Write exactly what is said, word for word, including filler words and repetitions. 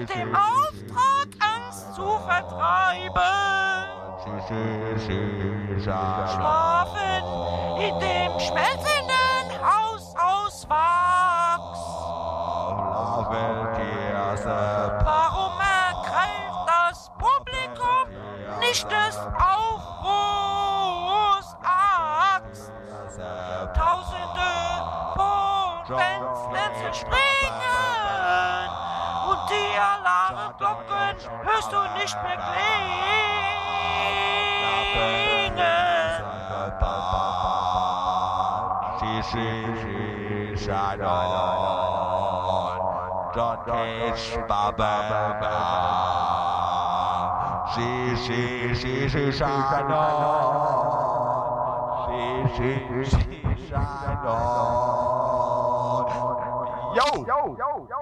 mit dem Auftrag, Angst zu vertreiben. Schlafen in dem schmelzenden Haus aus Wachs. Warum ergreift das Publikum nicht des Aufruhrs Axt? Tausende Bomben zerspringen und die Alarmglocken hörst du nicht mehr klingen. Don't catch Baba. She, she, she, she, shine on. She, she, she, shine on. Yo, yo, yo, yo.